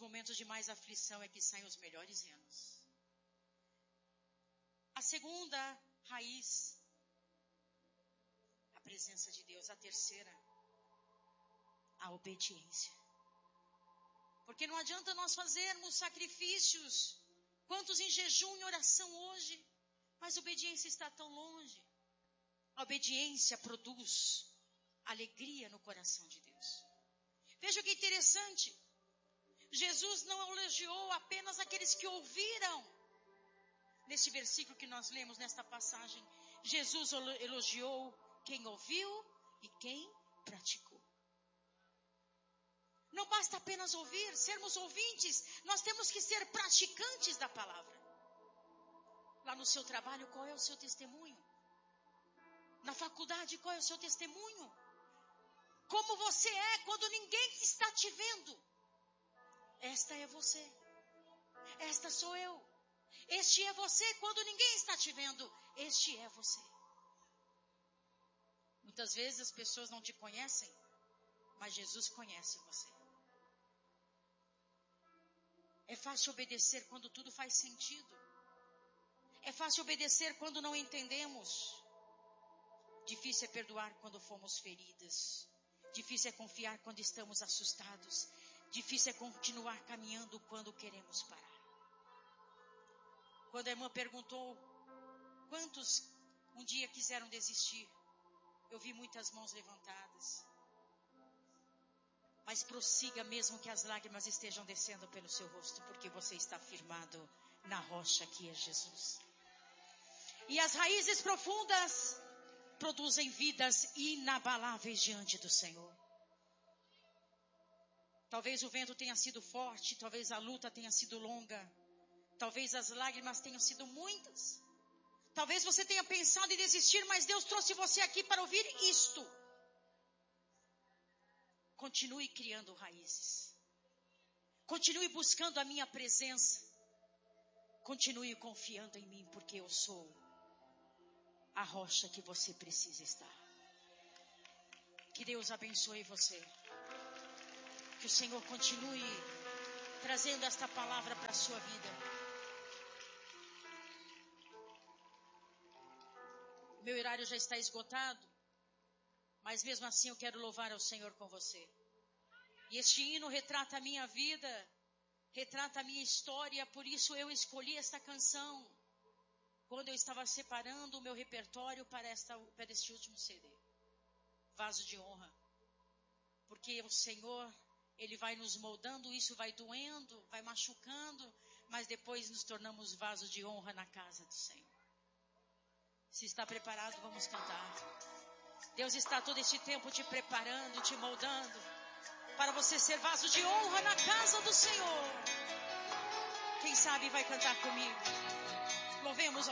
momentos de mais aflição é que saem os melhores hinos. A segunda raiz, a presença de Deus. A terceira, a obediência. Porque não adianta nós fazermos sacrifícios, quantos em jejum e oração hoje, mas a obediência está tão longe. A obediência produz alegria no coração de Deus. Veja que interessante. Jesus não elogiou apenas aqueles que ouviram. Neste versículo que nós lemos, nesta passagem, Jesus elogiou quem ouviu e quem praticou. Não basta apenas ouvir, sermos ouvintes, nós temos que ser praticantes da palavra. Lá no seu trabalho, qual é o seu testemunho? Na faculdade, qual é o seu testemunho? Como você é quando ninguém está te vendo? Esta é você. Esta sou eu. Este é você quando ninguém está te vendo. Este é você. Muitas vezes as pessoas não te conhecem, mas Jesus conhece você. É fácil obedecer quando tudo faz sentido. É fácil obedecer quando não entendemos. Difícil é perdoar quando fomos feridas. Difícil é confiar quando estamos assustados. Difícil é continuar caminhando quando queremos parar. Quando a irmã perguntou quantos um dia quiseram desistir, eu vi muitas mãos levantadas. Mas prossiga mesmo que as lágrimas estejam descendo pelo seu rosto, porque você está firmado na rocha que é Jesus. E as raízes profundas produzem vidas inabaláveis diante do Senhor. Talvez o vento tenha sido forte, talvez a luta tenha sido longa, talvez as lágrimas tenham sido muitas. Talvez você tenha pensado em desistir, mas Deus trouxe você aqui para ouvir isto. Continue criando raízes. Continue buscando a minha presença. Continue confiando em mim, porque eu sou a rocha que você precisa estar. Que Deus abençoe você. Que o Senhor continue trazendo esta palavra para a sua vida. Meu horário já está esgotado, mas mesmo assim eu quero louvar ao Senhor com você. E este hino retrata a minha vida, retrata a minha história, por isso eu escolhi esta canção quando eu estava separando o meu repertório para este último CD. Vaso de honra. Porque o Senhor, Ele vai nos moldando, isso vai doendo, vai machucando, mas depois nos tornamos vaso de honra na casa do Senhor. Se está preparado, vamos cantar. Deus está todo este tempo te preparando, te moldando, para você ser vaso de honra na casa do Senhor. Quem sabe vai cantar comigo. Louvemos